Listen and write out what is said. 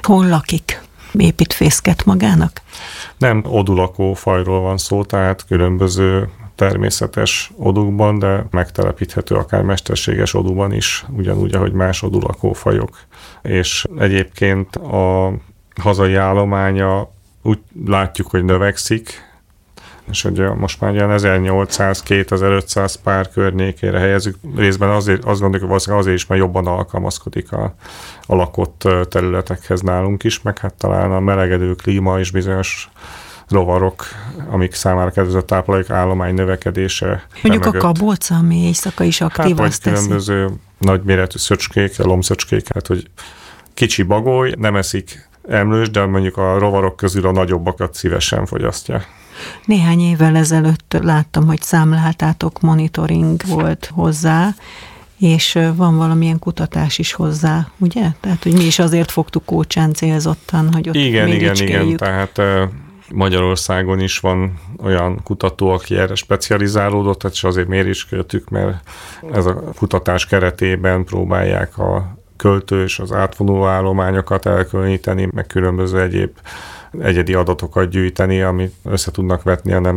Hol lakik? Épít fészket magának? Nem odulakó fajról van szó, tehát különböző természetes odúkban, de megtelepíthető akár mesterséges odúban is, ugyanúgy, ahogy más odulakó fajok. És egyébként a hazai állománya úgy látjuk, hogy növekszik, és hogy most már ilyen 1800-2500 pár környékére helyezzük. Részben azért, azt gondoljuk, hogy valószínűleg azért is, mert jobban alkalmazkodik a lakott területekhez nálunk is, meg hát talán a melegedő klíma és bizonyos rovarok, amik számára kedvező táplálék állomány növekedése. Mondjuk a kabóca, ami éjszaka is aktív, hát, azt teszi. Különböző nagyméretű szöcskék, lombszöcskék, hát hogy kicsi bagoly, nem eszik emlős, de mondjuk a rovarok közül a nagyobbakat szívesen fogyasztja. Néhány évvel ezelőtt láttam, hogy számláltátok, monitoring volt hozzá, és van valamilyen kutatás is hozzá, ugye? Tehát, hogy mi is azért fogtuk Kócsán célzottan, hogy ott Igen, tehát Magyarországon is van olyan kutató, aki erre specializálódott, tehát is azért méréskedtük, mert ez a kutatás keretében próbálják a költő és az átvonuló állományokat elkülöníteni, meg különböző egyéb egyedi adatokat gyűjteni, amit össze tudnak vetni a